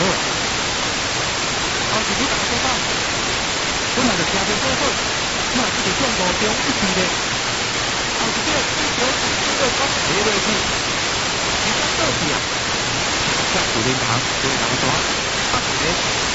好，后是你大家做到，我嘛就听着做好，我嘛这个中途中一起咧，后一个这个讲下落去，你讲倒去啊，像树林旁，树林大，啊，一个。